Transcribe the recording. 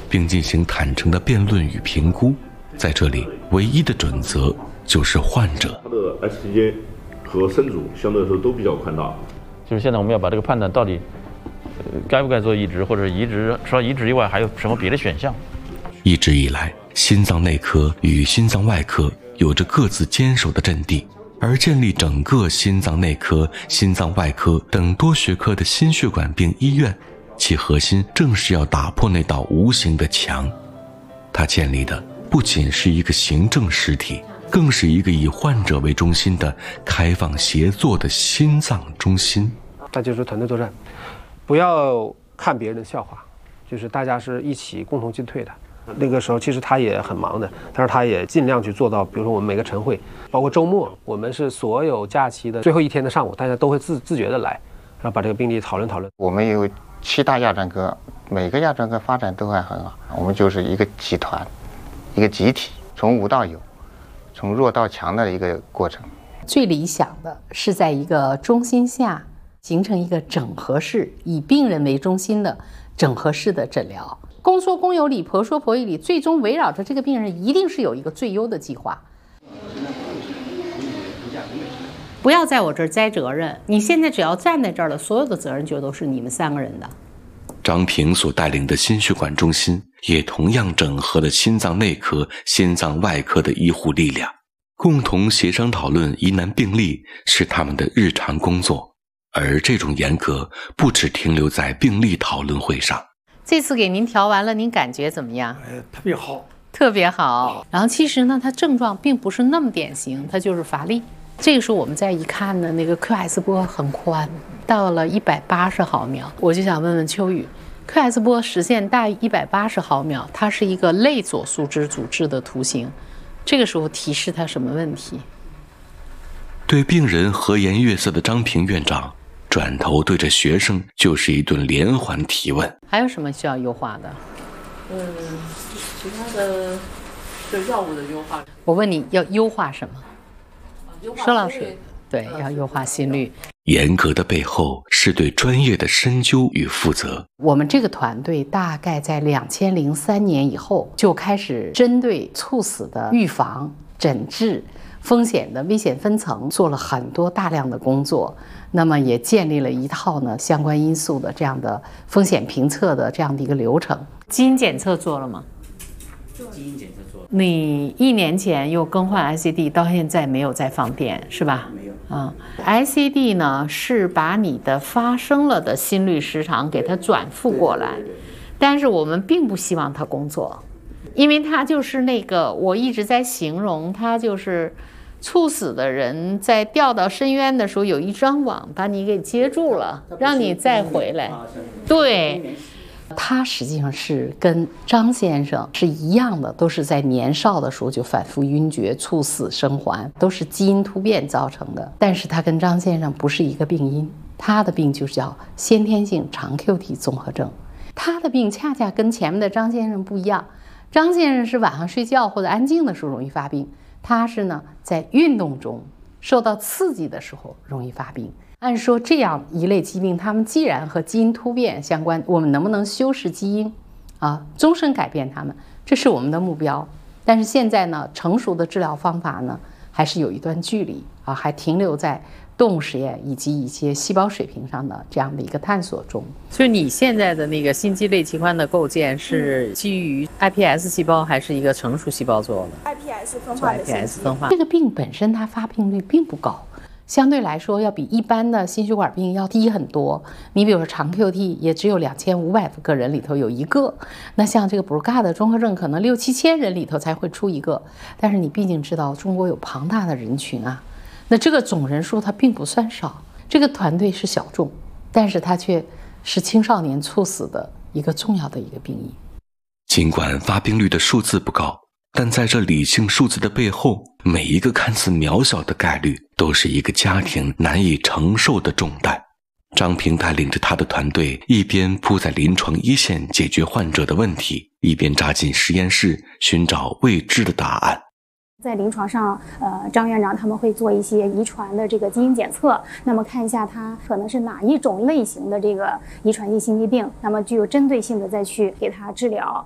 并进行坦诚的辩论与评估。在这里，唯一的准则就是患者。 他的 STJ 和身主相对来说都比较宽大。 就是现在我们要把这个判断到底该不该做移植，或者移植除了移植以外还有什么别的选项。 一直以来，心脏内科与心脏外科有着各自坚守的阵地，而建立整个心脏内科、心脏外科等多学科的心血管病医院，其核心正是要打破那道无形的墙。它建立的不仅是一个行政实体，更是一个以患者为中心的开放协作的心脏中心。 那就是团队作战，不要看别人的笑话，就是大家是一起共同进退的。那个时候其实他也很忙的，但是他也尽量去做到，比如说我们每个晨会，包括周末，我们是所有假期的最后一天的上午，大家都会自觉的来，然后把这个病例讨论讨论。 我们有7大亚专科，每个亚专科发展都还很好，我们就是一个集团，一个集体，从无到有，从弱到强的一个过程。 最理想的是在一个中心下形成一个整合式，以病人为中心的整合式的诊疗。公说公有理，婆说婆有理，最终围绕着这个病人一定是有一个最优的计划。不要在我这儿栽责任，你现在只要站在这儿了，所有的责任就都是你们3个人的。 张平所带领的心血管中心也同样整合了心脏内科、心脏外科的医护力量，共同协商讨论疑难病例是他们的日常工作。而这种严格不只停留在病例讨论会上。 这次给您调完了，您感觉怎么样？ 特别好， 特别好。然后其实呢，它症状并不是那么典型，它就是乏力。这个时候我们再一看呢，那个 QS 波很宽，到了180毫秒。我就想问问秋雨， QS 波实现大于180毫秒，它是一个类左树脂阻滞的图形，这个时候提示它什么问题？ 对病人和颜悦色的张平院长转头对着学生就是一顿连环提问。 还有什么需要优化的？ 其他的对药物的优化。 我问你要优化什么？佘老师，对，要优化心率。 严格的背后是对专业的深究与负责。 我们这个团队大概在2003年以后就开始针对猝死的预防、诊治、风险的危险分层做了很多大量的工作，那么也建立了一套呢相关因素的这样的风险评测的这样的一个流程。基因检测做了吗？基因检测做了。你1年前又更换 ICD， 到现在没有再放电是吧？没有。ICD 呢是把你的发生了的心律失常给它转复过来，但是我们并不希望它工作。因为它就是那个我一直在形容，它就是猝死的人在掉到深渊的时候有一张网把你给接住了，让你再回来。对，它实际上是跟张先生是一样的，都是在年少的时候就反复晕厥、猝死生还，都是基因突变造成的。但是它跟张先生不是一个病因，他的病就是叫先天性长 QT 综合症。他的病恰恰跟前面的张先生不一样。张先生是晚上睡觉或者安静的时候容易发病，他是呢在运动中受到刺激的时候容易发病。按说这样一类疾病，它们既然和基因突变相关，我们能不能修饰基因终身改变它们，这是我们的目标。但是现在呢，成熟的治疗方法呢还是有一段距离还停留在动物实验以及一些细胞水平上的这样的一个探索中。所以你现在的那个心肌类器官的构建是基于 iPS 细胞还是一个成熟细胞做的？ iPS 分化的 iPS 分化。这个病本身它发病率并不高，相对来说要比一般的心血管病要低很多。你比如说长 QT 也只有2500个人里头有一个，那像这个 Brugada 综合症可能6-7千人里头才会出一个。但是你毕竟知道中国有庞大的人群那这个总人数它并不算少，这个团队是小众，但是它却是青少年猝死的一个重要的一个病因。 尽管发病率的数字不高，但在这理性数字的背后，每一个看似渺小的概率都是一个家庭难以承受的重担。张平带领着他的团队，一边扑在临床一线解决患者的问题，一边扎进实验室寻找未知的答案。 在临床上，张院长他们会做一些遗传的这个基因检测，那么看一下它可能是哪一种类型的这个遗传性心肌病，那么具有针对性的再去给它治疗。